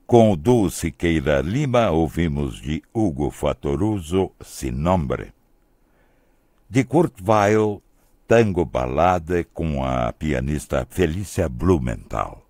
Com o duo Siqueira Lima, ouvimos de Hugo Fattoruso, Sin Nombre. De Kurt Weill, Tango Ballade com a pianista Felícia Blumenthal.